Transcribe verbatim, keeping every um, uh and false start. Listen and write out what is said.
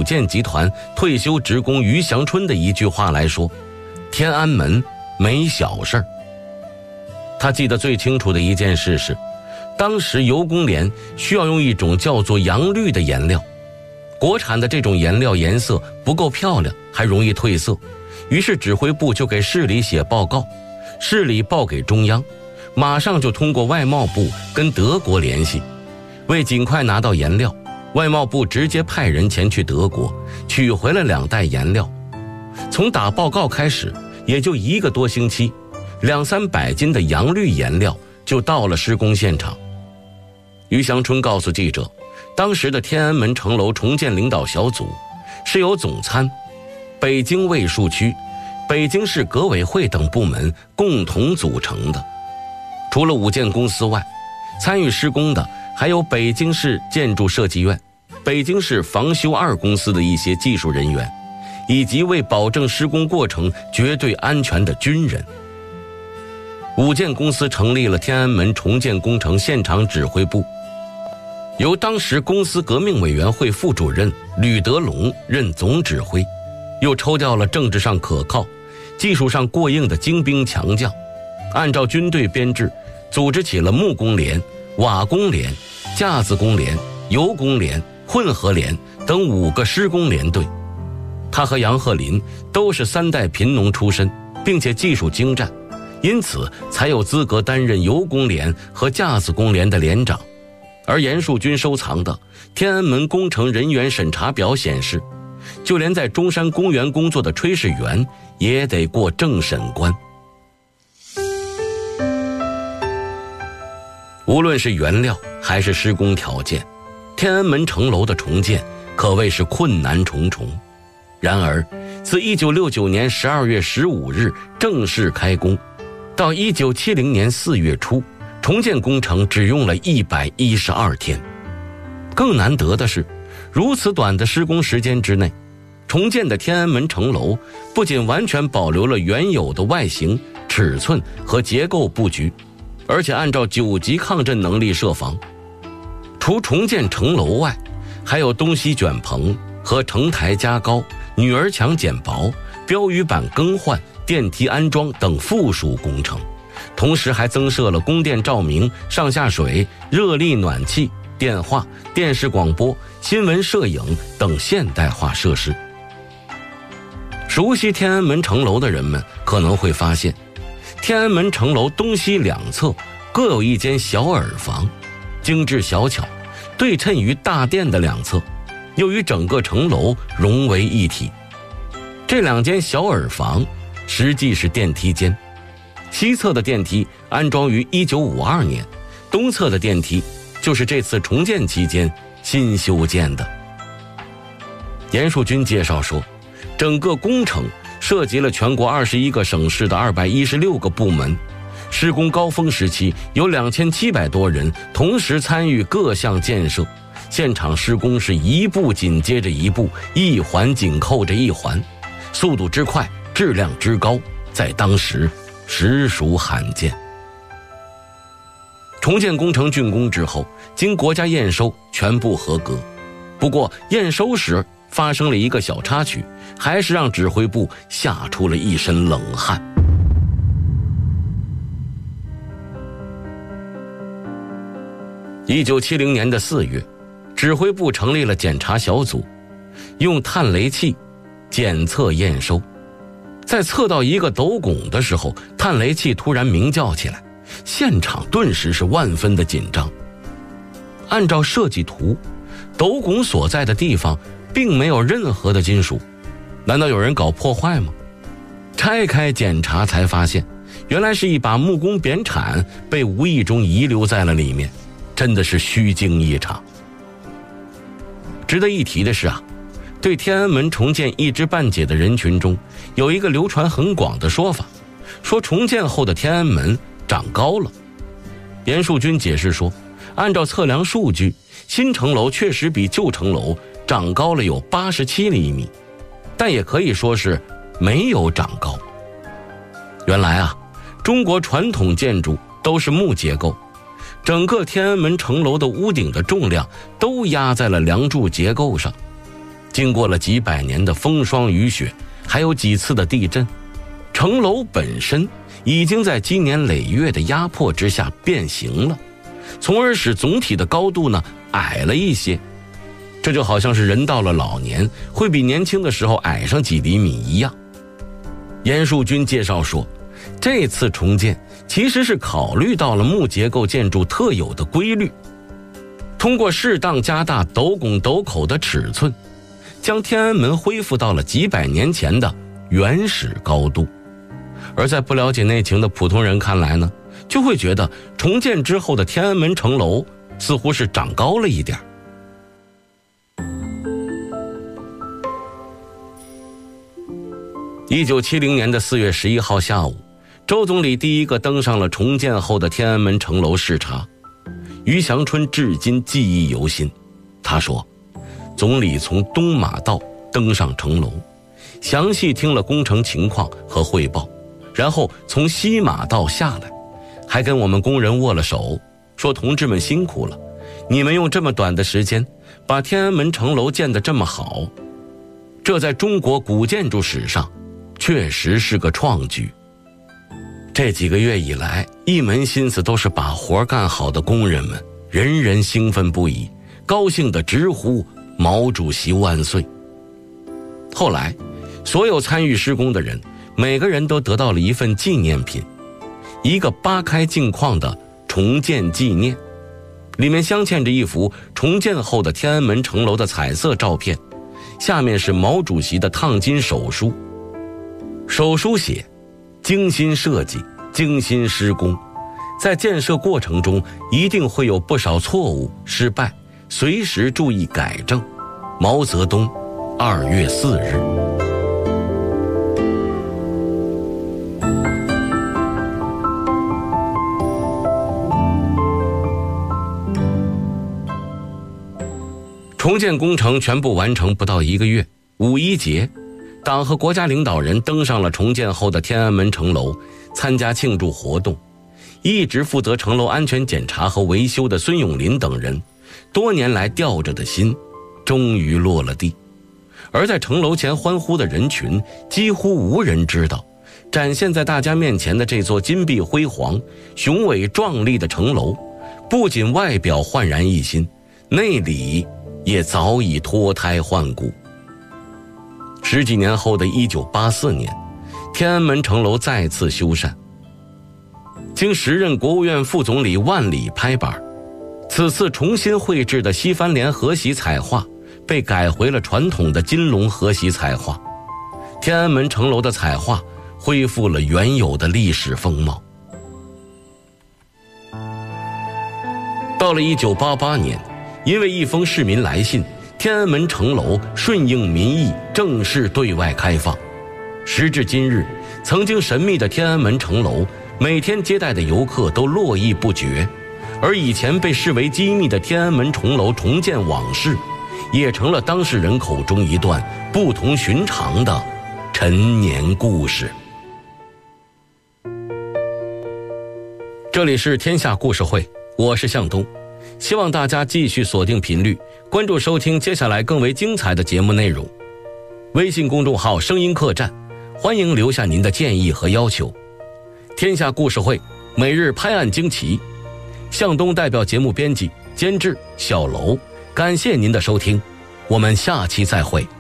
建集团退休职工于祥春的一句话来说，天安门没小事儿。他记得最清楚的一件事是，当时油工联需要用一种叫做洋绿的颜料，国产的这种颜料颜色不够漂亮，还容易褪色，于是指挥部就给市里写报告，市里报给中央，马上就通过外贸部跟德国联系。为尽快拿到颜料，外贸部直接派人前去德国取回了两袋颜料。从打报告开始，也就一个多星期，两三百斤的洋绿颜料就到了施工现场。于祥春告诉记者，当时的天安门城楼重建领导小组是由总参、北京卫戍区、北京市革委会等部门共同组成的。除了五建公司外，参与施工的还有北京市建筑设计院、北京市防修二公司的一些技术人员，以及为保证施工过程绝对安全的军人。五建公司成立了天安门重建工程现场指挥部，由当时公司革命委员会副主任吕德龙任总指挥，又抽调了政治上可靠、技术上过硬的精兵强将，按照军队编制组织起了木工连、瓦工连、架子工连、油工连、混合连等五个施工连队。他和杨鹤林都是三代贫农出身，并且技术精湛，因此才有资格担任油工连和架子工连的连长。而严树军收藏的天安门工程人员审查表显示，就连在中山公园工作的炊事员也得过政审关。无论是原料还是施工条件，天安门城楼的重建可谓是困难重重。然而自一九六九年十二月十五日正式开工到一九七零年四月初，重建工程只用了一百一十二天。更难得的是，如此短的施工时间之内，重建的天安门城楼不仅完全保留了原有的外形、尺寸和结构布局，而且按照九级抗震能力设防。除重建城楼外，还有东西卷棚和城台加高、女儿墙剪薄、标语板更换、电梯安装等附属工程，同时还增设了供电照明、上下水、热力暖气、电话、电视广播、新闻摄影等现代化设施。熟悉天安门城楼的人们可能会发现，天安门城楼东西两侧各有一间小耳房，精致小巧，对称于大殿的两侧，又与整个城楼融为一体。这两间小耳房实际是电梯间，西侧的电梯安装于一九五二年，东侧的电梯就是这次重建期间新修建的。严树军介绍说，整个工程涉及了全国二十一个省市的二百一十六个部门，施工高峰时期有两千七百多人同时参与各项建设，现场施工是一步紧接着一步，一环紧扣着一环，速度之快，质量之高，在当时实属罕见。重建工程竣工之后，经国家验收，全部合格。不过验收时发生了一个小插曲，还是让指挥部吓出了一身冷汗。一九七零年的四月，指挥部成立了检查小组，用探雷器检测验收。在测到一个斗拱的时候，探雷器突然鸣叫起来，现场顿时是万分的紧张。按照设计图，斗拱所在的地方并没有任何的金属，难道有人搞破坏吗？拆开检查才发现，原来是一把木工扁铲被无意中遗留在了里面，真的是虚惊一场。值得一提的是啊，对天安门重建一知半解的人群中，有一个流传很广的说法，说重建后的天安门长高了。严树军解释说，按照测量数据，新城楼确实比旧城楼长高了有八十七厘米，但也可以说是没有长高。原来啊，中国传统建筑都是木结构，整个天安门城楼的屋顶的重量都压在了梁柱结构上。 经过了几百年的风霜雨雪，还有几次的地震，城楼本身已经在积年累月的压迫之下变形了，从而使总体的高度呢矮了一些。这就好像是人到了老年会比年轻的时候矮上几厘米一样。严树军介绍说，这次重建其实是考虑到了木结构建筑特有的规律，通过适当加大斗拱斗口的尺寸，将天安门恢复到了几百年前的原始高度。而在不了解内情的普通人看来呢，就会觉得重建之后的天安门城楼似乎是长高了一点。一九七零年的四月十一号下午，周总理第一个登上了重建后的天安门城楼视察。于祥春至今记忆犹新。他说，总理从东马道登上城楼，详细听了工程情况和汇报，然后从西马道下来，还跟我们工人握了手，说同志们辛苦了，你们用这么短的时间把天安门城楼建得这么好，这在中国古建筑史上确实是个创举。这几个月以来，一门心思都是把活干好的工人们人人兴奋不已，高兴地直呼毛主席万岁。后来所有参与施工的人每个人都得到了一份纪念品，一个八开镜框的重建纪念，里面镶嵌着一幅重建后的天安门城楼的彩色照片，下面是毛主席的烫金手书。手书写，精心设计，精心施工，在建设过程中一定会有不少错误失败，随时注意改正。毛泽东，二月四日。重建工程全部完成不到一个月，五一节，党和国家领导人登上了重建后的天安门城楼，参加庆祝活动。一直负责城楼安全检查和维修的孙永林等人，多年来吊着的心终于落了地。而在城楼前欢呼的人群，几乎无人知道，展现在大家面前的这座金碧辉煌、雄伟壮丽的城楼，不仅外表焕然一新，内里也早已脱胎换骨。十几年后的一九八四年，天安门城楼再次修缮，经时任国务院副总理万里拍板，此次重新绘制的西番莲河玺彩画被改回了传统的金龙河玺彩画，天安门城楼的彩画恢复了原有的历史风貌。到了一九八八年，因为一封市民来信，天安门城楼顺应民意正式对外开放。时至今日，曾经神秘的天安门城楼每天接待的游客都络绎不绝，而以前被视为机密的天安门重楼重建往事，也成了当事人口中一段不同寻常的陈年故事。这里是天下故事会，我是向东，希望大家继续锁定频率，关注收听接下来更为精彩的节目内容。微信公众号声音客栈，欢迎留下您的建议和要求。天下故事会每日拍案惊奇，向东代表节目编辑监制小楼，感谢您的收听，我们下期再会。